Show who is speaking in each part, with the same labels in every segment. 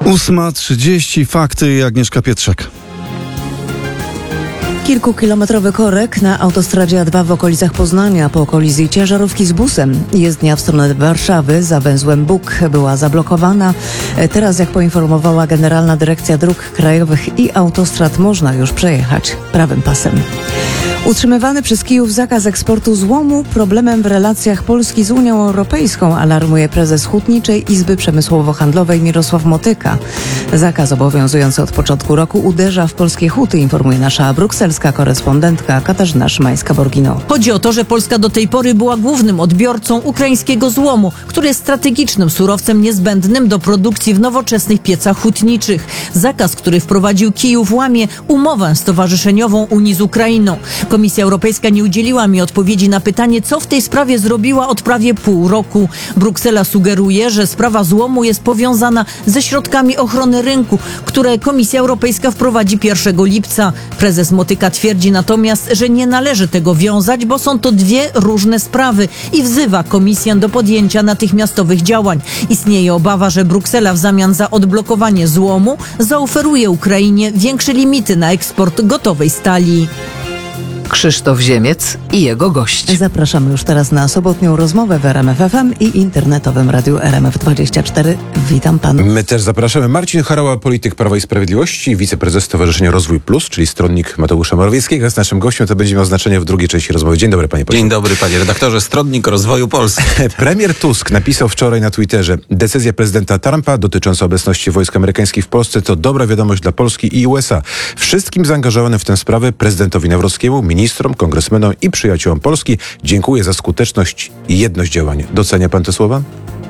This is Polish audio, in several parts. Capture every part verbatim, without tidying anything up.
Speaker 1: ósma trzydzieści, fakty i Agnieszka Pietrzak.
Speaker 2: Kilkukilometrowy korek na autostradzie A dwa w okolicach Poznania po kolizji ciężarówki z busem. Jezdnia w stronę Warszawy za węzłem Bóg była zablokowana. Teraz, jak poinformowała Generalna Dyrekcja Dróg Krajowych i Autostrad, można już przejechać prawym pasem. Utrzymywany przez Kijów zakaz eksportu złomu problemem w relacjach Polski z Unią Europejską, alarmuje prezes Hutniczej Izby Przemysłowo-Handlowej Mirosław Motyka. Zakaz obowiązujący od początku roku uderza w polskie huty, informuje nasza brukselska korespondentka Katarzyna Szymańska-Borgino.
Speaker 3: Chodzi o to, że Polska do tej pory była głównym odbiorcą ukraińskiego złomu, który jest strategicznym surowcem niezbędnym do produkcji w nowoczesnych piecach hutniczych. Zakaz, który wprowadził Kijów, łamie umowę stowarzyszeniową Unii z Ukrainą. Komisja Europejska nie udzieliła mi odpowiedzi na pytanie, co w tej sprawie zrobiła od prawie pół roku. Bruksela sugeruje, że sprawa złomu jest powiązana ze środkami ochrony rynku, które Komisja Europejska wprowadzi pierwszego lipca. Prezes Motyka twierdzi natomiast, że nie należy tego wiązać, bo są to dwie różne sprawy i wzywa Komisję do podjęcia natychmiastowych działań. Istnieje obawa, że Bruksela w zamian za odblokowanie złomu zaoferuje Ukrainie większe limity na eksport gotowej stali.
Speaker 4: Krzysztof Ziemiec i jego gość.
Speaker 2: Zapraszamy już teraz na sobotnią rozmowę w R M F F M i internetowym radiu R M F dwadzieścia cztery. Witam panów.
Speaker 5: My też zapraszamy. Marcin Horała, polityk Prawa i Sprawiedliwości, wiceprezes Stowarzyszenia Rozwój Plus, czyli stronnik Mateusza Morawieckiego, jest naszym gościem. To będzie miało znaczenie w drugiej części rozmowy. Dzień dobry, panie pośle.
Speaker 6: Dzień dobry, panie redaktorze. Stronnik Rozwoju Polski.
Speaker 5: Premier Tusk napisał wczoraj na Twitterze: decyzja prezydenta Trumpa dotycząca obecności wojsk amerykańskich w Polsce to dobra wiadomość dla Polski i U S A. Wszystkim zaangażowanym w tę sprawę, prezydentowi Nawrockiemu, ministrom, kongresmenom i przyjaciołom Polski dziękuję za skuteczność i jedność działania. Docenia pan te słowa?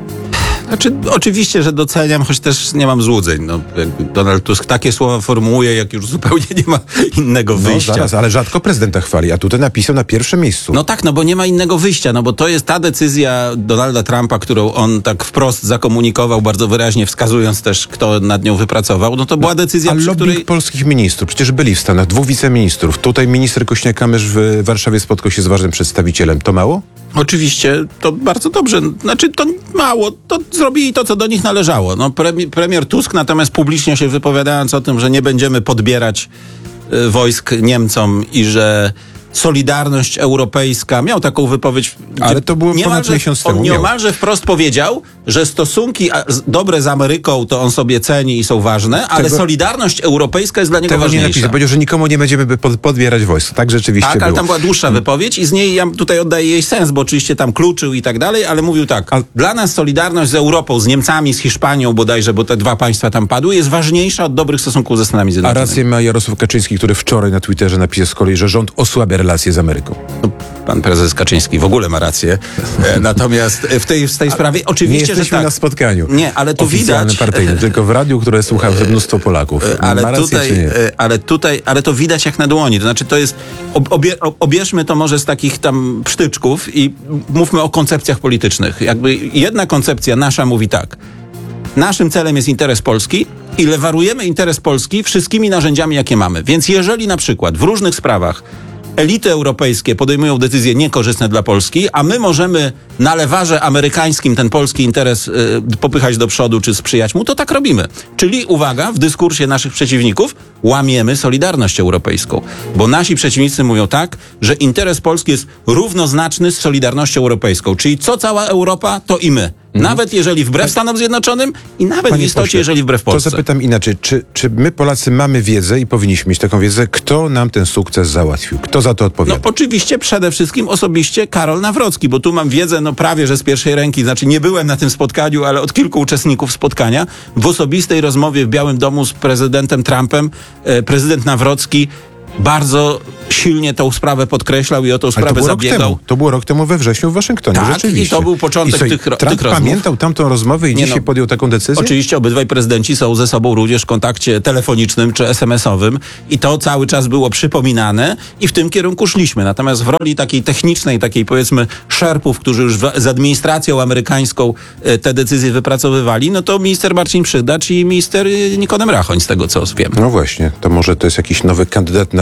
Speaker 6: Znaczy, oczywiście, że doceniam, choć też nie mam złudzeń. No, Donald Tusk takie słowa formułuje, jak już zupełnie nie ma innego wyjścia.
Speaker 5: No zaraz, ale rzadko prezydenta chwali, a tutaj napisał na pierwszym miejscu.
Speaker 6: No tak, no bo nie ma innego wyjścia, no bo to jest ta decyzja Donalda Trumpa, którą on tak wprost zakomunikował, bardzo wyraźnie wskazując też, kto nad nią wypracował. No to była decyzja,
Speaker 5: a
Speaker 6: przy
Speaker 5: lobbying
Speaker 6: której...
Speaker 5: polskich ministrów, przecież byli w Stanach, dwóch wiceministrów. Tutaj minister Kośniak-Kamysz w Warszawie spotkał się z ważnym przedstawicielem. To mało?
Speaker 6: Oczywiście, to bardzo dobrze. Znaczy, to mało, to zrobili to, co do nich należało. No, pre- premier Tusk natomiast publicznie się wypowiadając o tym, że nie będziemy podbierać y, wojsk Niemcom i że Solidarność Europejska, miał taką wypowiedź.
Speaker 5: Ale to było ponad miesiąc temu.
Speaker 6: On nieomalże wprost powiedział, że stosunki a, z, dobre z Ameryką to on sobie ceni i są ważne, ale
Speaker 5: tego,
Speaker 6: Solidarność Europejska jest dla niego
Speaker 5: tego
Speaker 6: ważniejsza.
Speaker 5: Nie napisał, powiedział, że nikomu nie będziemy pod, podbierać wojsk. Tak rzeczywiście
Speaker 6: Tak,
Speaker 5: było.
Speaker 6: ale tam była dłuższa hmm. wypowiedź i z niej ja tutaj oddaję jej sens, bo oczywiście tam kluczył i tak dalej, ale mówił tak, a dla nas Solidarność z Europą, z Niemcami, z Hiszpanią bodajże, bo te dwa państwa tam padły, jest ważniejsza od dobrych stosunków ze Stanami Zjednoczonymi.
Speaker 5: A rację ma Jarosław Kaczyński, który wczoraj na Twitterze napisał z kolei, że rząd osłabia relacje z Ameryką.
Speaker 6: No, pan prezes Kaczyński w ogóle ma rację. E, natomiast w tej, w tej sprawie oczywiście,
Speaker 5: nie jesteśmy
Speaker 6: że tak.
Speaker 5: na spotkaniu.
Speaker 6: Nie, ale tu
Speaker 5: oficjalnym
Speaker 6: widać...
Speaker 5: partyjnym, tylko w radiu, które słucha mnóstwo Polaków.
Speaker 6: Ale
Speaker 5: ma rację,
Speaker 6: tutaj,
Speaker 5: czy nie?
Speaker 6: ale tutaj, ale to widać jak na dłoni. To znaczy to jest, obie, obierzmy to może z takich tam psztyczków i mówmy o koncepcjach politycznych. Jakby jedna koncepcja nasza mówi tak. Naszym celem jest interes Polski i lewarujemy interes Polski wszystkimi narzędziami, jakie mamy. Więc jeżeli na przykład w różnych sprawach elity europejskie podejmują decyzje niekorzystne dla Polski, a my możemy na lewarze amerykańskim ten polski interes y, popychać do przodu czy sprzyjać mu, to tak robimy. Czyli, uwaga, w dyskursie naszych przeciwników łamiemy Solidarność Europejską. Bo nasi przeciwnicy mówią tak, że interes Polski jest równoznaczny z Solidarnością Europejską. Czyli co cała Europa, to i my. Mhm. Nawet jeżeli wbrew Stanom Zjednoczonym i nawet
Speaker 5: Panie
Speaker 6: w istocie,
Speaker 5: pośle,
Speaker 6: jeżeli wbrew Polsce.
Speaker 5: To zapytam inaczej. Czy, czy my Polacy mamy wiedzę i powinniśmy mieć taką wiedzę, kto nam ten sukces załatwił? Kto za to odpowiada?
Speaker 6: No oczywiście przede wszystkim osobiście Karol Nawrocki, bo tu mam wiedzę no prawie, że z pierwszej ręki, znaczy nie byłem na tym spotkaniu, ale od kilku uczestników spotkania w osobistej rozmowie w Białym Domu z prezydentem Trumpem e, prezydent Nawrocki bardzo silnie tą sprawę podkreślał i o tą
Speaker 5: Ale
Speaker 6: sprawę
Speaker 5: to było
Speaker 6: zabiegał.
Speaker 5: Rok temu. To było rok temu we wrześniu w Waszyngtonie.
Speaker 6: Tak,
Speaker 5: rzeczywiście.
Speaker 6: i to był początek
Speaker 5: I co,
Speaker 6: tych, ro-
Speaker 5: Trump
Speaker 6: tych rozmów.
Speaker 5: pamiętał tamtą rozmowę i
Speaker 6: Nie
Speaker 5: dzisiaj
Speaker 6: no,
Speaker 5: podjął taką decyzję?
Speaker 6: Oczywiście obydwaj prezydenci są ze sobą również w kontakcie telefonicznym czy es em esowym i to cały czas było przypominane i w tym kierunku szliśmy. Natomiast w roli takiej technicznej, takiej powiedzmy szerpów, którzy już w, z administracją amerykańską e, te decyzje wypracowywali, no to minister Marcin Przydacz i minister Nikodem Rachoń, z tego co wiem.
Speaker 5: No właśnie, to może to jest jakiś nowy kandydat na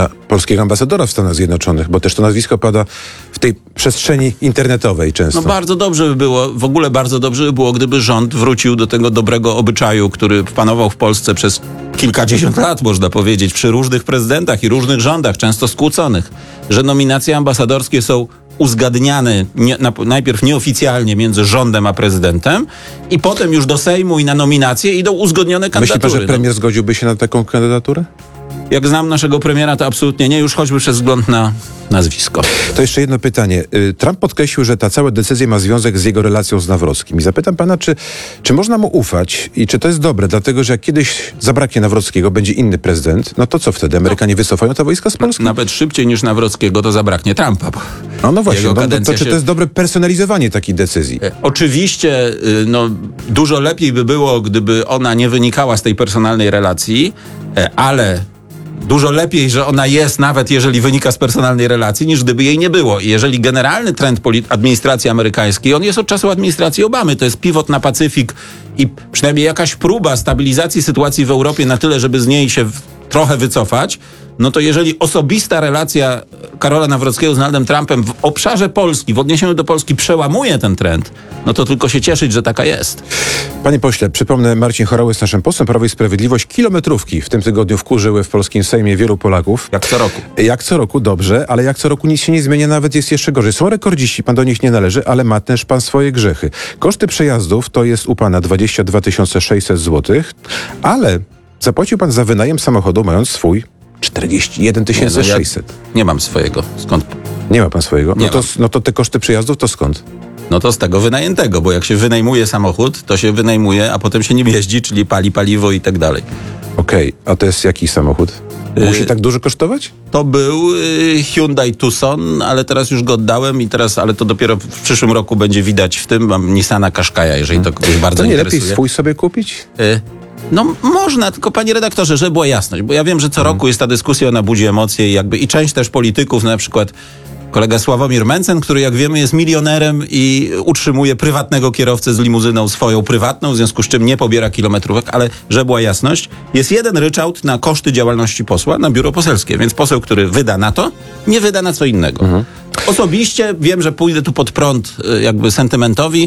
Speaker 5: na polskiego ambasadora w Stanach Zjednoczonych, bo też to nazwisko pada w tej przestrzeni internetowej często.
Speaker 6: No bardzo dobrze by było, w ogóle bardzo dobrze by było, gdyby rząd wrócił do tego dobrego obyczaju, który panował w Polsce przez kilkadziesiąt lat, można powiedzieć, przy różnych prezydentach i różnych rządach, często skłóconych, że nominacje ambasadorskie są uzgadniane nie, na, najpierw nieoficjalnie między rządem a prezydentem i potem już do Sejmu i na nominacje idą uzgodnione
Speaker 5: Myśli
Speaker 6: kandydatury.
Speaker 5: pan, że premier zgodziłby się na taką kandydaturę?
Speaker 6: Jak znam naszego premiera, to absolutnie nie, już choćby przez wzgląd na nazwisko.
Speaker 5: To jeszcze jedno pytanie. Y, Trump podkreślił, że ta cała decyzja ma związek z jego relacją z Nawrockim. I zapytam pana, czy, czy można mu ufać i czy to jest dobre, dlatego że jak kiedyś zabraknie Nawrockiego, będzie inny prezydent, no to co wtedy? Amerykanie wycofają te wojska z Polski?
Speaker 6: Nawet szybciej niż Nawrockiego to zabraknie Trumpa. Bo
Speaker 5: No, no właśnie,
Speaker 6: jego
Speaker 5: no, to,
Speaker 6: kadencja
Speaker 5: to, czy
Speaker 6: się-
Speaker 5: to jest dobre personalizowanie takiej decyzji?
Speaker 6: E, Oczywiście y, no, dużo lepiej by było, gdyby ona nie wynikała z tej personalnej relacji, e, ale dużo lepiej, że ona jest, nawet jeżeli wynika z personalnej relacji, niż gdyby jej nie było. I jeżeli generalny trend polit- administracji amerykańskiej, on jest od czasu administracji Obamy, to jest pivot na Pacyfik i przynajmniej jakaś próba stabilizacji sytuacji w Europie na tyle, żeby z niej się w- trochę wycofać, no to jeżeli osobista relacja Karola Nawrockiego z Donaldem Trumpem w obszarze Polski, w odniesieniu do Polski przełamuje ten trend, no to tylko się cieszyć, że taka jest.
Speaker 5: Panie pośle, przypomnę, Marcin Horała jest naszym posłem Prawo i Sprawiedliwość. Kilometrówki w tym tygodniu wkurzyły w polskim Sejmie wielu Polaków.
Speaker 6: Jak co roku.
Speaker 5: Jak co roku, dobrze, ale jak co roku nic się nie zmienia, nawet jest jeszcze gorzej. Są rekordziści, pan do nich nie należy, ale ma też pan swoje grzechy. Koszty przejazdów to jest u pana dwadzieścia dwa tysiące sześćset złotych, ale zapłacił pan za wynajem samochodu, mając swój czterdzieści jeden tysięcy
Speaker 6: Nie, no ja
Speaker 5: sześćset.
Speaker 6: Nie mam swojego. Skąd?
Speaker 5: Nie ma pan swojego?
Speaker 6: Nie
Speaker 5: No to,
Speaker 6: mam.
Speaker 5: no to te koszty przejazdów to skąd?
Speaker 6: No to z tego wynajętego, bo jak się wynajmuje samochód, to się wynajmuje, a potem się nim jeździ, czyli pali paliwo i tak dalej.
Speaker 5: Okej, a to jest jaki samochód? Musi
Speaker 6: Y-
Speaker 5: tak dużo kosztować?
Speaker 6: To był y, Hyundai Tucson, ale teraz już go oddałem i teraz, ale to dopiero w przyszłym roku będzie widać w tym. Mam Nissana Qashqai'a, jeżeli to kogoś bardzo
Speaker 5: To nie
Speaker 6: interesuje.
Speaker 5: lepiej swój sobie kupić?
Speaker 6: Y, No można, tylko panie redaktorze, żeby była jasność, bo ja wiem, że co roku jest ta dyskusja, ona budzi emocje i jakby i część też polityków, na przykład kolega Sławomir Mencen, który jak wiemy jest milionerem i utrzymuje prywatnego kierowcę z limuzyną swoją prywatną, w związku z czym nie pobiera kilometrówek, ale żeby była jasność, jest jeden ryczałt na koszty działalności posła na biuro poselskie, więc poseł, który wyda na to, nie wyda na co innego.
Speaker 5: Mhm.
Speaker 6: Osobiście wiem, że pójdę tu pod prąd y, jakby sentymentowi.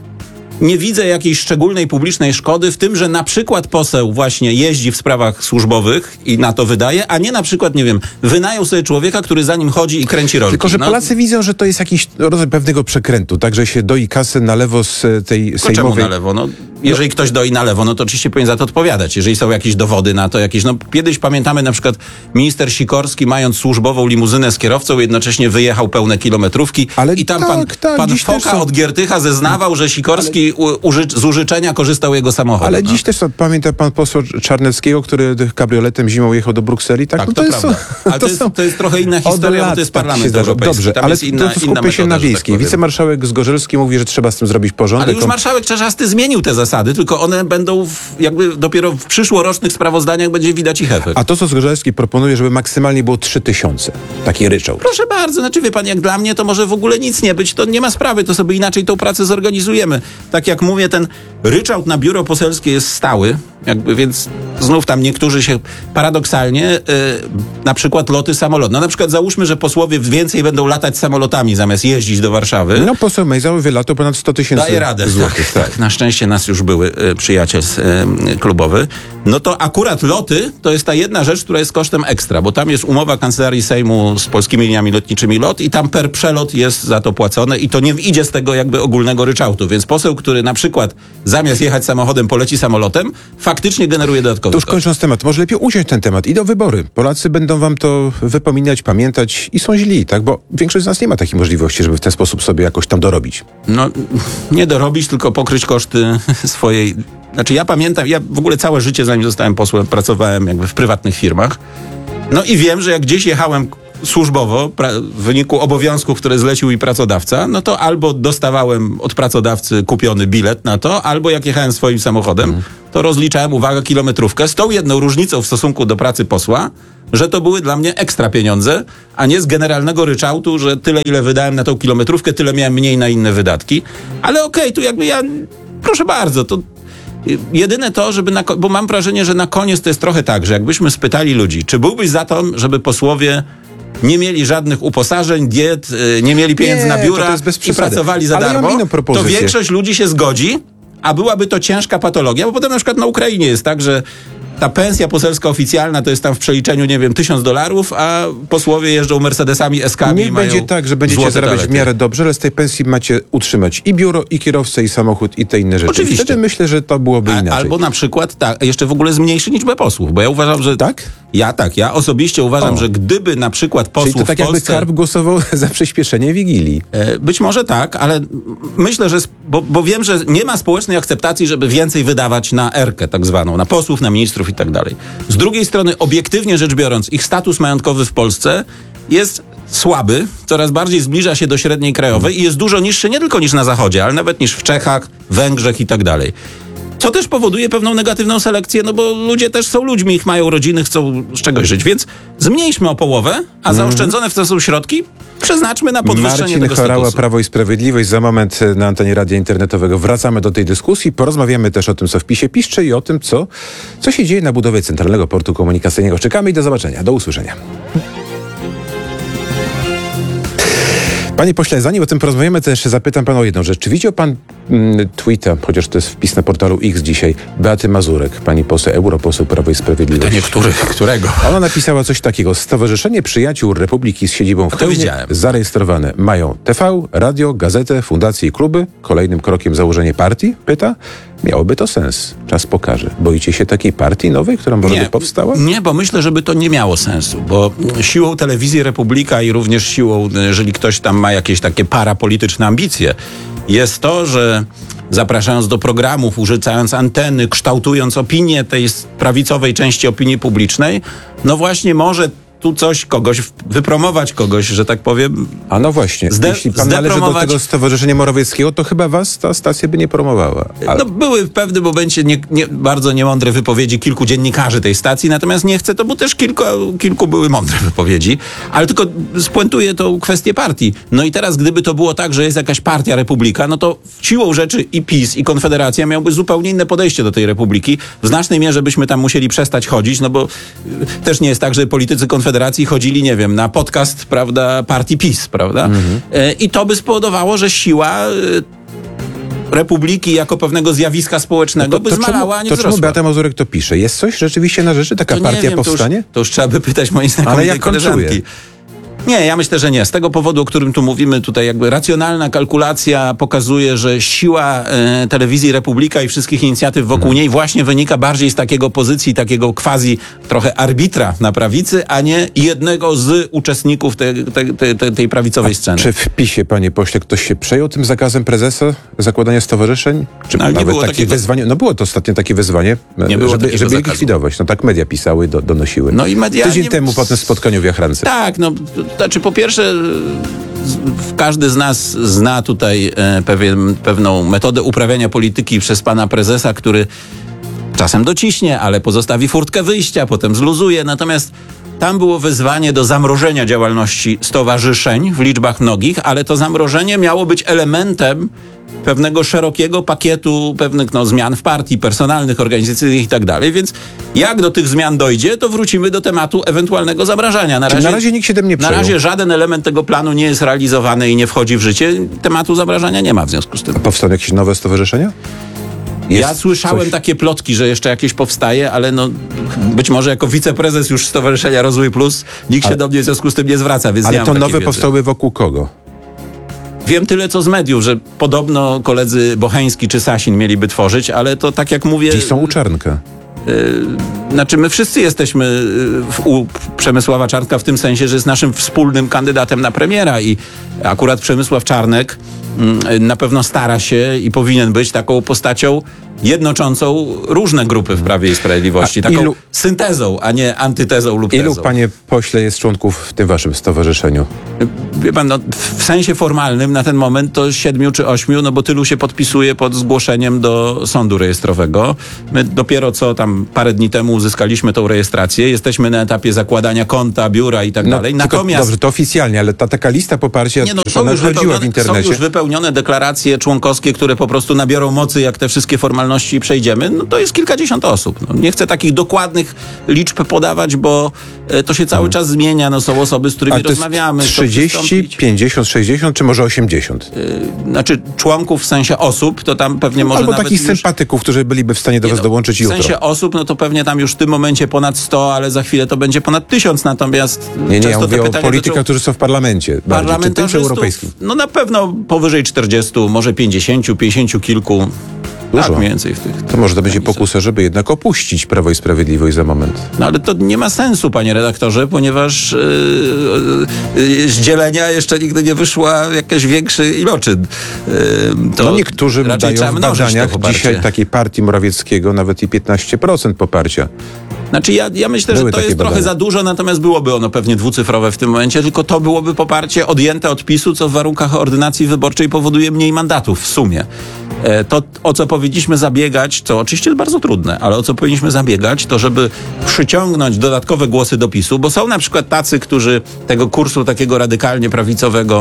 Speaker 6: Nie widzę jakiejś szczególnej publicznej szkody w tym, że na przykład poseł właśnie jeździ w sprawach służbowych i na to wydaje, a nie na przykład, nie wiem, wynajął sobie człowieka, który za nim chodzi i kręci rolki.
Speaker 5: Tylko, że
Speaker 6: No,
Speaker 5: Polacy widzą, że to jest jakiś rodzaj pewnego przekrętu, tak, że się doi kasy na lewo z e, tej
Speaker 6: tylko czemu
Speaker 5: sejmowej...
Speaker 6: na lewo? No, jeżeli ktoś doi na lewo, no to oczywiście powinien za to odpowiadać. Jeżeli są jakieś dowody na to, jakieś, no kiedyś pamiętamy na przykład minister Sikorski, mając służbową limuzynę z kierowcą, jednocześnie wyjechał pełne kilometrówki
Speaker 5: Ale
Speaker 6: i tam
Speaker 5: tak,
Speaker 6: pan,
Speaker 5: tak,
Speaker 6: pan
Speaker 5: dziś też
Speaker 6: Foka
Speaker 5: są-
Speaker 6: od Giertycha zeznawał, że Sikorski u, uży, z użyczenia korzystał jego samochodu.
Speaker 5: Ale
Speaker 6: no.
Speaker 5: dziś też to, pamięta pan posła Czarneckiego, który kabrioletem zimą jechał do Brukseli, tak?
Speaker 6: Tak,
Speaker 5: no
Speaker 6: to,
Speaker 5: jest,
Speaker 6: prawda. Ale to, jest,
Speaker 5: są-
Speaker 6: to jest trochę inna
Speaker 5: Od
Speaker 6: historia, bo
Speaker 5: lat
Speaker 6: to jest
Speaker 5: tak się
Speaker 6: parlament
Speaker 5: zdarza.
Speaker 6: europejski.
Speaker 5: Dobrze,
Speaker 6: Tam
Speaker 5: ale
Speaker 6: jest inna,
Speaker 5: to, to
Speaker 6: inna
Speaker 5: skupmy się
Speaker 6: metoda,
Speaker 5: na
Speaker 6: że tak
Speaker 5: wiejskiej.
Speaker 6: powiem.
Speaker 5: Wicemarszałek Zgorzelski mówi, że trzeba z tym zrobić porządek.
Speaker 6: Ale już
Speaker 5: On-
Speaker 6: marszałek Czarzasty zmienił te zasady, tylko one będą w, jakby dopiero w przyszłorocznych sprawozdaniach będzie widać ich efekt.
Speaker 5: A to, co Zgorzelski proponuje, żeby maksymalnie było trzy tysiące. Taki ryczałt.
Speaker 6: Proszę bardzo, znaczy wie pan, jak dla mnie to może w ogóle nic nie być, to nie ma sprawy, to sobie inaczej tą pracę zorganizujemy. Tak jak mówię, ten ryczałt na biuro poselskie jest stały, jakby, więc znów tam niektórzy się paradoksalnie, yy, na przykład loty samolotów. No na przykład załóżmy, że posłowie więcej będą latać samolotami zamiast jeździć do Warszawy.
Speaker 5: No poseł Mejza wylatał ponad sto tysięcy
Speaker 6: Daje radę.
Speaker 5: złotych.
Speaker 6: Tak, tak. Na szczęście nas już były y, przyjaciel y, klubowy. No to akurat loty to jest ta jedna rzecz, która jest kosztem ekstra, bo tam jest umowa Kancelarii Sejmu z polskimi liniami lotniczymi LOT i tam per przelot jest za to płacone i to nie idzie z tego jakby ogólnego ryczałtu. Więc poseł, który na przykład zamiast jechać samochodem poleci samolotem, faktycznie generuje dodatkowy
Speaker 5: To już
Speaker 6: koszt.
Speaker 5: kończąc temat, może lepiej uciąć ten temat. Idą wybory. Polacy będą wam to wypominać, pamiętać i są źli, tak? Bo większość z nas nie ma takiej możliwości, żeby w ten sposób sobie jakoś tam dorobić.
Speaker 6: No, nie dorobić, tylko pokryć koszty swojej... Znaczy ja pamiętam, ja w ogóle całe życie, zanim zostałem posłem, pracowałem jakby w prywatnych firmach. No i wiem, że jak gdzieś jechałem służbowo, pra- w wyniku obowiązków, które zlecił mi pracodawca, no to albo dostawałem od pracodawcy kupiony bilet na to, albo jak jechałem swoim samochodem, mm. to rozliczałem, uwaga, kilometrówkę z tą jedną różnicą w stosunku do pracy posła, że to były dla mnie ekstra pieniądze, a nie z generalnego ryczałtu, że tyle, ile wydałem na tą kilometrówkę, tyle miałem mniej na inne wydatki. Ale okej, okay, tu jakby ja, proszę bardzo, to Jedyne to, żeby na, ko- bo mam wrażenie, że na koniec to jest trochę tak, że jakbyśmy spytali ludzi, czy byłbyś za to, żeby posłowie nie mieli żadnych uposażeń, diet, y, nie mieli pieniędzy
Speaker 5: Nie,
Speaker 6: na
Speaker 5: to
Speaker 6: biura
Speaker 5: to jest bez
Speaker 6: i
Speaker 5: przesady.
Speaker 6: pracowali za
Speaker 5: Ale ja mam
Speaker 6: darmo,
Speaker 5: inną
Speaker 6: to
Speaker 5: propozycję.
Speaker 6: większość ludzi się zgodzi, a byłaby to ciężka patologia, bo potem na przykład na Ukrainie jest tak, że ta pensja poselska oficjalna to jest tam w przeliczeniu, nie wiem, tysiąc dolarów, a posłowie jeżdżą Mercedesami, S-kami.
Speaker 5: Niech będzie tak, że będziecie
Speaker 6: złote
Speaker 5: zarabiać w
Speaker 6: talety.
Speaker 5: miarę dobrze, ale z tej pensji macie utrzymać i biuro, i kierowcę, i samochód, i te inne rzeczy.
Speaker 6: Oczywiście.
Speaker 5: Wtedy myślę, że to byłoby
Speaker 6: A,
Speaker 5: inaczej.
Speaker 6: albo na przykład tak, jeszcze w ogóle zmniejszy liczbę posłów, bo ja uważam, że...
Speaker 5: Tak?
Speaker 6: Ja tak, ja osobiście uważam,
Speaker 5: O.
Speaker 6: że gdyby na przykład posłów
Speaker 5: Czyli to tak
Speaker 6: w
Speaker 5: jakby
Speaker 6: Polsce...
Speaker 5: Karp głosował za przyspieszenie Wigilii.
Speaker 6: E, Być może tak, ale myślę, że... sp- Bo, bo wiem, że nie ma społecznej akceptacji, żeby więcej wydawać na erkę tak zwaną, na posłów, na ministrów i tak dalej. Z drugiej strony, obiektywnie rzecz biorąc, ich status majątkowy w Polsce jest słaby, coraz bardziej zbliża się do średniej krajowej i jest dużo niższy nie tylko niż na Zachodzie, ale nawet niż w Czechach, Węgrzech i tak dalej. Co też powoduje pewną negatywną selekcję, no bo ludzie też są ludźmi, ich mają rodziny, chcą z czegoś żyć, więc zmniejszmy o połowę, a zaoszczędzone w to są środki przeznaczmy na podwyższenie
Speaker 5: Marcin
Speaker 6: tego
Speaker 5: Chorała,
Speaker 6: statusu.
Speaker 5: Prawo i Sprawiedliwość. Za moment na antenie radia internetowego wracamy do tej dyskusji. Porozmawiamy też o tym, co w PiSie piszczy i o tym, co, co się dzieje na budowie Centralnego Portu Komunikacyjnego. Czekamy i do zobaczenia. Do usłyszenia. Panie pośle, zanim o tym porozmawiamy, to jeszcze zapytam pana o jedną rzecz. Czy widział pan mm, tweeta, chociaż to jest wpis na portalu X dzisiaj, Beaty Mazurek, pani poseł, europoseł Prawo i Sprawiedliwość?
Speaker 6: Pytanie, który, którego?
Speaker 5: Ona napisała coś takiego. Stowarzyszenie Przyjaciół Republiki z siedzibą w
Speaker 6: To
Speaker 5: Chełmie
Speaker 6: widziałem.
Speaker 5: zarejestrowane mają T V, radio, gazetę, fundacje i kluby. Kolejnym krokiem założenie partii? Pyta. Miałoby to sens. Czas pokaże. Boicie się takiej partii nowej, która może by powstała?
Speaker 6: Nie, bo myślę, żeby to nie miało sensu, bo siłą telewizji Republika i również siłą, jeżeli ktoś tam ma jakieś takie parapolityczne ambicje, jest to, że zapraszając do programów, użyczając anteny, kształtując opinię tej prawicowej części opinii publicznej, no właśnie może tu coś, kogoś, wypromować kogoś, że tak powiem.
Speaker 5: A no właśnie,
Speaker 6: Zde-
Speaker 5: jeśli pan należy do
Speaker 6: zdepromować-
Speaker 5: tego Stowarzyszenia Morawieckiego, to chyba was ta stacja by nie promowała. Ale...
Speaker 6: No, były w pewnym momencie nie, nie, bardzo niemądre wypowiedzi kilku dziennikarzy tej stacji, natomiast nie chcę to, bo też kilku, kilku były mądre wypowiedzi, ale tylko spuentuję tą kwestię partii. No i teraz, gdyby to było tak, że jest jakaś partia Republika, no to siłą rzeczy i PiS, i Konfederacja miałby zupełnie inne podejście do tej Republiki. W znacznej mierze byśmy tam musieli przestać chodzić, no bo y, też nie jest tak, że politycy Konfederacji chodzili, nie wiem, na podcast, prawda, partii PiS, prawda? Mhm. E, I to by spowodowało, że siła y, Republiki jako pewnego zjawiska społecznego by zmalała, a nie
Speaker 5: to czemu
Speaker 6: wzrosła.
Speaker 5: Beata Mazurek to pisze? Jest coś rzeczywiście na rzeczy? Taka
Speaker 6: To nie
Speaker 5: partia
Speaker 6: wiem,
Speaker 5: powstanie?
Speaker 6: To już, to już trzeba by pytać mojej
Speaker 5: Ale
Speaker 6: znakomitej
Speaker 5: jak on
Speaker 6: koleżanki.
Speaker 5: czuje?
Speaker 6: Nie, ja myślę, że nie. Z tego powodu, o którym tu mówimy, tutaj jakby racjonalna kalkulacja pokazuje, że siła e, telewizji Republika i wszystkich inicjatyw wokół
Speaker 5: Mhm.
Speaker 6: niej właśnie wynika bardziej z takiego pozycji, takiego quasi trochę arbitra na prawicy, a nie jednego z uczestników te, te, te, te, tej prawicowej sceny.
Speaker 5: Czy w PiSie, panie pośle, ktoś się przejął tym zakazem prezesa zakładania stowarzyszeń? Czy
Speaker 6: No, ale nie
Speaker 5: nawet
Speaker 6: było
Speaker 5: takie
Speaker 6: takiego-
Speaker 5: wezwanie? No było to ostatnio takie wezwanie,
Speaker 6: Nie było
Speaker 5: żeby,
Speaker 6: takiego
Speaker 5: żeby je
Speaker 6: zakazu.
Speaker 5: likwidować. No tak media pisały, do, donosiły.
Speaker 6: No i media
Speaker 5: Tydzień
Speaker 6: nie-
Speaker 5: temu po tym spotkaniu w Jachrance.
Speaker 6: Tak, no, to znaczy po pierwsze z- każdy z nas zna tutaj e, pewien, pewną metodę uprawiania polityki przez pana prezesa, który czasem dociśnie, ale pozostawi furtkę wyjścia, potem zluzuje. Natomiast tam było wezwanie do zamrożenia działalności stowarzyszeń w liczbach mnogich, ale to zamrożenie miało być elementem pewnego szerokiego pakietu pewnych no, zmian w partii, personalnych, organizacyjnych i tak dalej. Więc jak do tych zmian dojdzie, to wrócimy do tematu ewentualnego zamrażania. Na
Speaker 5: Czyli na razie nikt się tym nie
Speaker 6: Na
Speaker 5: przejął.
Speaker 6: razie żaden element tego planu nie jest realizowany i nie wchodzi w życie. Tematu zamrażania nie ma w związku z tym.
Speaker 5: Powstaną jakieś nowe stowarzyszenia? Jest
Speaker 6: Ja słyszałem
Speaker 5: coś-
Speaker 6: takie plotki, że jeszcze jakieś powstaje, ale no być może jako wiceprezes już Stowarzyszenia Rozwój Plus nikt się
Speaker 5: Ale-
Speaker 6: do mnie w związku z tym nie zwraca, więc nie
Speaker 5: Ale
Speaker 6: mam
Speaker 5: to
Speaker 6: takiej
Speaker 5: nowe
Speaker 6: wiedzy.
Speaker 5: powstały wokół kogo?
Speaker 6: Wiem tyle co z mediów, że podobno koledzy Bocheński czy Sasin mieliby tworzyć, ale to tak jak mówię...
Speaker 5: Dziś są u Czarnka.
Speaker 6: Znaczy my wszyscy jesteśmy y, w, u Przemysława Czarnka w tym sensie, że jest naszym wspólnym kandydatem na premiera i akurat Przemysław Czarnek mm, na pewno stara się i powinien być taką postacią jednoczącą różne grupy w Prawie i Sprawiedliwości.
Speaker 5: A
Speaker 6: Taką
Speaker 5: ilu-
Speaker 6: syntezą, a nie antytezą lub
Speaker 5: Ilu,
Speaker 6: tezą.
Speaker 5: panie pośle, jest członków w tym waszym stowarzyszeniu?
Speaker 6: Wie pan, no, w sensie formalnym na ten moment to siedmiu czy ośmiu, no bo tylu się podpisuje pod zgłoszeniem do sądu rejestrowego. My dopiero co tam parę dni temu uzyskaliśmy tą rejestrację. Jesteśmy na etapie zakładania konta, biura i tak dalej.
Speaker 5: No, tylko-
Speaker 6: Natomiast
Speaker 5: Dobrze, to oficjalnie, ale ta taka lista poparcia,
Speaker 6: nie, no,
Speaker 5: przecież
Speaker 6: są,
Speaker 5: ona
Speaker 6: już
Speaker 5: chodziła w
Speaker 6: wypełnione, są
Speaker 5: internecie.
Speaker 6: już wypełnione deklaracje członkowskie, które po prostu nabiorą mocy, jak te wszystkie formalności formalności przejdziemy, no to jest kilkadziesiąt osób. No, nie chcę takich dokładnych liczb podawać, bo e, to się cały czas zmienia. No, są osoby, z którymi
Speaker 5: A to jest
Speaker 6: rozmawiamy. chcą
Speaker 5: trzydzieści,
Speaker 6: przystąpić.
Speaker 5: pięćdziesiąt, sześćdziesiąt czy może osiemdziesiąt?
Speaker 6: Znaczy członków w sensie osób, to tam pewnie może
Speaker 5: Albo
Speaker 6: nawet
Speaker 5: takich
Speaker 6: już...
Speaker 5: sympatyków, którzy byliby w stanie do
Speaker 6: Nie,
Speaker 5: was
Speaker 6: no,
Speaker 5: dołączyć
Speaker 6: w
Speaker 5: jutro.
Speaker 6: sensie osób, no to pewnie tam już w tym momencie ponad sto, ale za chwilę to będzie ponad tysiąc, natomiast
Speaker 5: Nie, nie, ja
Speaker 6: często
Speaker 5: mówię
Speaker 6: te
Speaker 5: o
Speaker 6: pytania
Speaker 5: politykach,
Speaker 6: dotyczą
Speaker 5: którzy są w parlamencie. Bardziej, czy tym, czy
Speaker 6: parlamentarzystów.
Speaker 5: europejskim?
Speaker 6: No na pewno powyżej czterdziestu, może pięćdziesięciu, pięćdziesięciu kilku.
Speaker 5: Dużo.
Speaker 6: Tak, mniej więcej w tych.
Speaker 5: To może to będzie pokusa, żeby jednak opuścić Prawo i Sprawiedliwość za moment.
Speaker 6: No ale to nie ma sensu, panie redaktorze, ponieważ yy, yy, z dzielenia jeszcze nigdy nie wyszła jakaś większy iloczyn. Yy, to
Speaker 5: No niektórzy
Speaker 6: raczej
Speaker 5: dają
Speaker 6: trzeba
Speaker 5: w
Speaker 6: mnożyć to
Speaker 5: badaniach
Speaker 6: poparcie.
Speaker 5: dzisiaj takiej partii Morawieckiego nawet i piętnaście procent poparcia.
Speaker 6: Znaczy ja, ja myślę,
Speaker 5: Były
Speaker 6: że to
Speaker 5: takie
Speaker 6: jest trochę
Speaker 5: badania.
Speaker 6: za dużo, natomiast byłoby ono pewnie dwucyfrowe w tym momencie, tylko to byłoby poparcie odjęte od PiSu, co w warunkach ordynacji wyborczej powoduje mniej mandatów w sumie. E, To, o co powinniśmy zabiegać, co oczywiście jest bardzo trudne, ale o co powinniśmy zabiegać, to żeby przyciągnąć dodatkowe głosy do PiSu, bo są na przykład tacy, którzy tego kursu takiego radykalnie prawicowego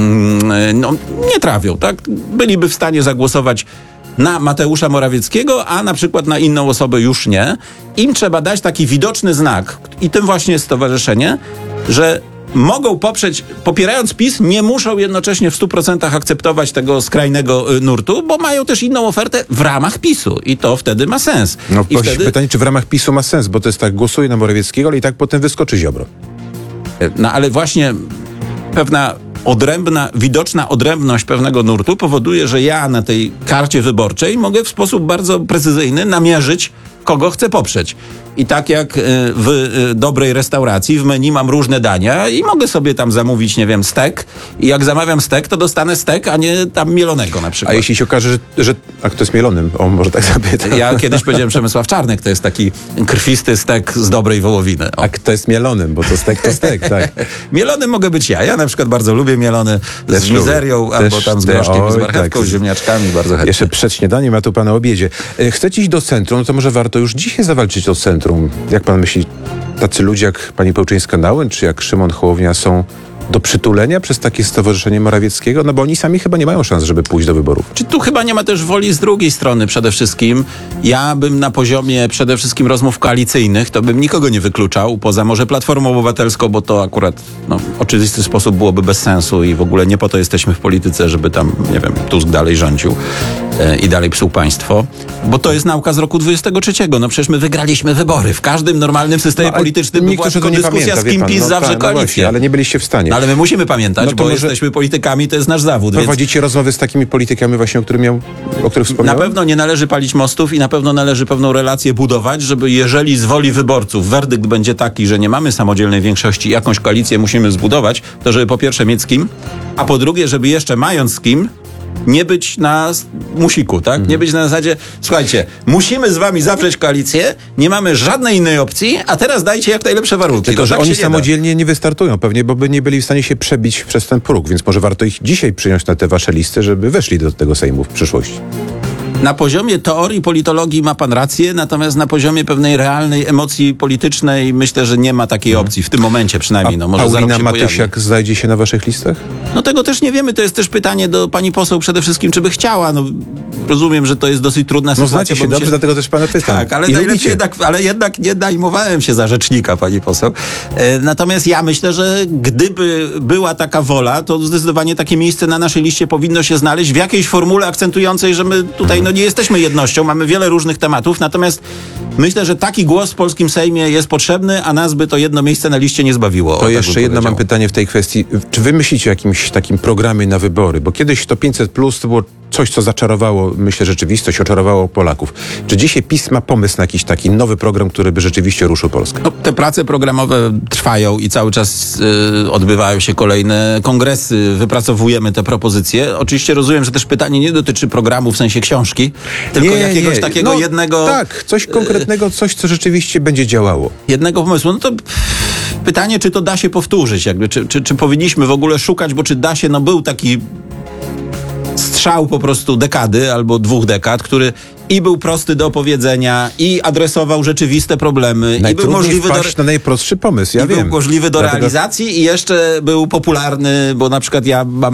Speaker 6: mm, no, nie trawią, tak? Byliby w stanie zagłosować na Mateusza Morawieckiego, a na przykład na inną osobę już nie. Im trzeba dać taki widoczny znak, i tym właśnie jest stowarzyszenie, że mogą poprzeć, popierając PiS, nie muszą jednocześnie w stu procentach akceptować tego skrajnego y, nurtu, bo mają też inną ofertę w ramach PiSu i to wtedy ma sens.
Speaker 5: No
Speaker 6: I wtedy,
Speaker 5: pytanie, czy w ramach PiSu ma sens, bo to jest tak, głosuję na Morawieckiego, ale i tak potem wyskoczy Ziobro.
Speaker 6: no ale właśnie pewna odrębna, widoczna odrębność pewnego nurtu powoduje, że ja na tej karcie wyborczej mogę w sposób bardzo precyzyjny namierzyć, kogo chcę poprzeć. I tak jak y, w y, dobrej restauracji w menu mam różne dania i mogę sobie tam zamówić, nie wiem, stek i jak zamawiam stek, to dostanę stek, a nie tam mielonego na
Speaker 5: A
Speaker 6: przykład.
Speaker 5: jeśli się okaże, że, że a kto jest mielonym? O, może tak zapytam.
Speaker 6: Ja kiedyś powiedziałem Przemysław Czarnek, to jest taki krwisty stek z dobrej wołowiny. O.
Speaker 5: A kto jest mielonym? Bo to stek to stek, tak.
Speaker 6: Mielony mogę być ja. Ja na przykład bardzo lubię mielony z
Speaker 5: Też lubię.
Speaker 6: mizerią,
Speaker 5: Też
Speaker 6: albo tam z
Speaker 5: te-
Speaker 6: groszkiem,
Speaker 5: oj,
Speaker 6: z marchewką,
Speaker 5: tak.
Speaker 6: z ziemniaczkami, bardzo chętnie.
Speaker 5: Jeszcze przed śniadaniem, a tu pan o obiedzie. E, Chcecie iść do centrum, no to może warto już dzisiaj zawalczyć o centrum. Jak pan myśli, tacy ludzie jak pani Pełczyńska-Nałęcz, czy jak Szymon Hołownia są do przytulenia przez takie stowarzyszenie Morawieckiego? No bo oni sami chyba nie mają szans, żeby pójść do wyborów.
Speaker 6: Czy tu chyba nie ma też woli z drugiej strony przede wszystkim? Ja bym na poziomie przede wszystkim rozmów koalicyjnych, to bym nikogo nie wykluczał, poza może Platformą Obywatelską, bo to akurat no, w oczywisty sposób byłoby bez sensu i w ogóle nie po to jesteśmy w polityce, żeby tam, nie wiem, Tusk dalej rządził e, i dalej psuł państwo, bo to jest nauka z roku dwudziestego trzeciego. No przecież my wygraliśmy wybory. W każdym normalnym systemie
Speaker 5: No, ale
Speaker 6: politycznym by
Speaker 5: nikt
Speaker 6: była
Speaker 5: już
Speaker 6: tylko
Speaker 5: tego nie
Speaker 6: dyskusja,
Speaker 5: pamięta,
Speaker 6: z
Speaker 5: wie
Speaker 6: kim
Speaker 5: pan.
Speaker 6: PiS
Speaker 5: No
Speaker 6: zawrze
Speaker 5: tak, no
Speaker 6: koalicję.
Speaker 5: właśnie, ale nie byliście w stanie.
Speaker 6: No, ale my musimy pamiętać,
Speaker 5: No to
Speaker 6: bo
Speaker 5: może-
Speaker 6: jesteśmy politykami, to jest nasz zawód. Więc
Speaker 5: Prowadzicie rozmowy z takimi politykami właśnie, o, którym miał, o których
Speaker 6: na
Speaker 5: wspomniałem?
Speaker 6: pewno nie należy palić mostów i na pewno należy pewną relację budować, żeby jeżeli z woli wyborców werdykt będzie taki, że nie mamy samodzielnej większości, jakąś koalicję musimy zbudować, to żeby po pierwsze mieć z kim, a po drugie, żeby jeszcze mając z kim, nie być na s- musiku, tak?
Speaker 5: Mhm.
Speaker 6: Nie być na zasadzie, słuchajcie, musimy z wami zawrzeć koalicję, nie mamy żadnej innej opcji, a teraz dajcie jak najlepsze warunki.
Speaker 5: Tylko,
Speaker 6: No,
Speaker 5: że
Speaker 6: tak
Speaker 5: oni
Speaker 6: się nie da.
Speaker 5: samodzielnie nie wystartują pewnie, bo by nie byli w stanie się przebić przez ten próg, więc może warto ich dzisiaj przyjąć na te wasze listy, żeby weszli do tego Sejmu w przyszłości.
Speaker 6: Na poziomie teorii politologii ma pan rację, natomiast na poziomie pewnej realnej emocji politycznej myślę, że nie ma takiej opcji, w tym momencie przynajmniej. No, może za rok
Speaker 5: Paulina
Speaker 6: się pojawi.
Speaker 5: Matysiak znajdzie się na waszych listach?
Speaker 6: No tego też nie wiemy, to jest też pytanie do pani poseł przede wszystkim, czy by chciała. No, rozumiem, że to jest dosyć trudna
Speaker 5: No
Speaker 6: sytuacja.
Speaker 5: znacie się
Speaker 6: bo mi
Speaker 5: dobrze, dlatego też pana pytam.
Speaker 6: Tak, ale,
Speaker 5: I
Speaker 6: najlepiej
Speaker 5: lubicie.
Speaker 6: jednak, ale jednak nie najmowałem się za rzecznika, pani poseł. E, natomiast ja myślę, że gdyby była taka wola, to zdecydowanie takie miejsce na naszej liście powinno się znaleźć w jakiejś formule akcentującej, że my tutaj no, nie jesteśmy jednością, mamy wiele różnych tematów, natomiast myślę, że taki głos w polskim Sejmie jest potrzebny, a nas by to jedno miejsce na liście nie zbawiło. O,
Speaker 5: To
Speaker 6: tak
Speaker 5: jeszcze
Speaker 6: bym
Speaker 5: jedno mam
Speaker 6: powiedział.
Speaker 5: pytanie w tej kwestii. Czy wy myślicie o jakimś takim programie na wybory? Bo kiedyś to pięćset plus to było coś, co zaczarowało, myślę, rzeczywistość, oczarowało Polaków. Czy dzisiaj PiS ma pomysł na jakiś taki nowy program, który by rzeczywiście ruszył Polskę?
Speaker 6: No, te prace programowe trwają i cały czas y, odbywają się kolejne kongresy, wypracowujemy te propozycje. Oczywiście rozumiem, że też pytanie nie dotyczy programu w sensie książki, tylko
Speaker 5: Nie,
Speaker 6: jakiegoś
Speaker 5: nie.
Speaker 6: takiego
Speaker 5: No,
Speaker 6: jednego,
Speaker 5: Tak, coś konkretnego, coś, co rzeczywiście będzie działało.
Speaker 6: jednego pomysłu. No to pytanie, czy to da się powtórzyć, jakby, czy, czy, czy powinniśmy w ogóle szukać, bo czy da się, no był taki strzał po prostu dekady albo dwóch dekad, który i był prosty do opowiedzenia, i adresował rzeczywiste problemy, i był
Speaker 5: Najtrudniej
Speaker 6: możliwy do...
Speaker 5: wpaść na najprostszy pomysł, ja
Speaker 6: I
Speaker 5: wiem.
Speaker 6: był możliwy do
Speaker 5: Dlatego-
Speaker 6: realizacji i jeszcze był popularny, bo na przykład ja mam